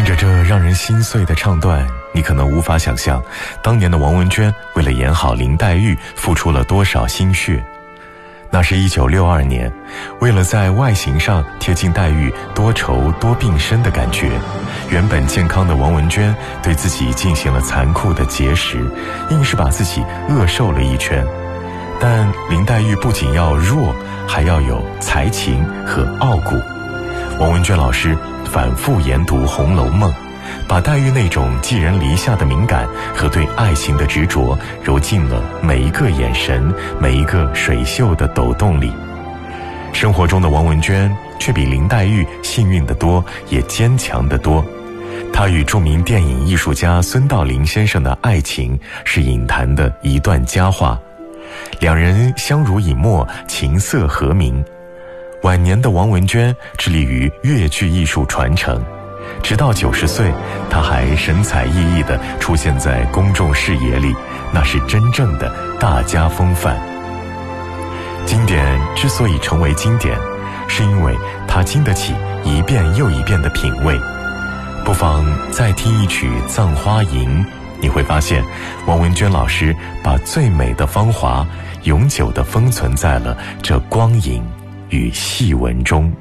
着这让人心碎的唱段，你可能无法想象当年的王文娟为了演好林黛玉付出了多少心血。那是1962年，为了在外形上贴近黛玉多愁多病身的感觉，原本健康的王文娟对自己进行了残酷的节食，硬是把自己饿瘦了一圈。但林黛玉不仅要弱，还要有才情和傲骨。王文娟老师反复研读《红楼梦》，把黛玉那种寄人篱下的敏感和对爱情的执着揉进了每一个眼神，每一个水袖的抖动里。生活中的王文娟却比林黛玉幸运得多，也坚强得多。她与著名电影艺术家孙道临先生的爱情是影坛的一段佳话，两人相濡以沫，琴瑟和鸣。晚年的王文娟致力于越剧艺术传承，直到90岁，她还神采奕奕地出现在公众视野里，那是真正的大家风范。经典之所以成为经典，是因为它经得起一遍又一遍的品味。不妨再听一曲《葬花吟》，你会发现王文娟老师把最美的芳华永久地封存在了这光影与戏文中。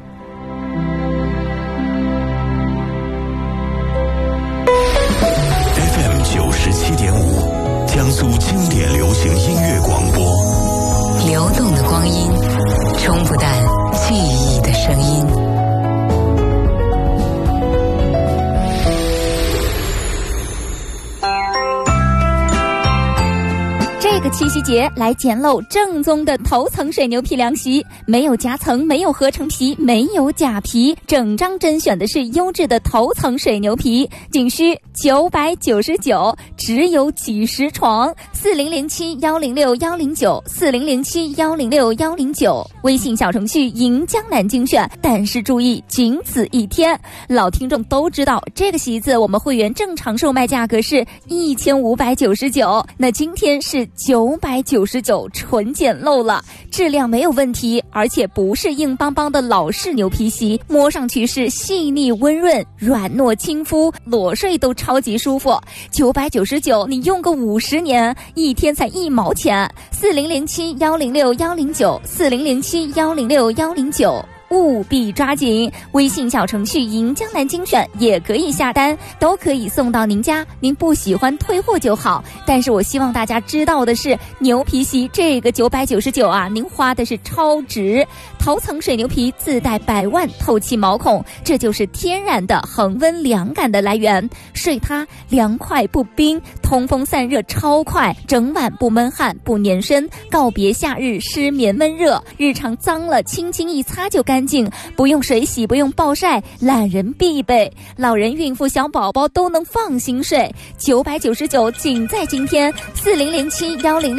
FM 97.5，江苏经典流行音乐广播， 流动的光阴，冲不淡记忆的声音。 这个七夕节来捡漏正宗的头层水牛皮凉席，没有夹层，没有合成皮，没有假皮，整张甄选的是优质的头层水牛皮，仅需999，只有几十床，4007-106-109，4007-106-109，微信小程序迎江南精选，但是注意仅此一天。老听众都知道这个席子我们会员正常售卖价格是1599，那今天是999，纯捡漏了，质量没有问题，而且不是硬邦邦的老式牛皮席，摸上去是细腻温润，软糯亲肤，裸睡都超级舒服。999你用个50年，一天才1毛钱。4007-106-109，4007-106-109，务必抓紧，微信小程序迎江南精选也可以下单，都可以送到您家，您不喜欢退货就好。但是我希望大家知道的是，牛皮席这个999啊，您花的是超值。头层水牛皮自带100万透气毛孔，这就是天然的恒温凉感的来源，睡它凉快不冰，通风散热超快，整晚不闷汗不粘身，告别夏日失眠闷热，日常脏了轻轻一擦就干净，不用水洗不用暴晒，懒人必备，老人孕妇小宝宝都能放心睡。999仅在今天，4007-106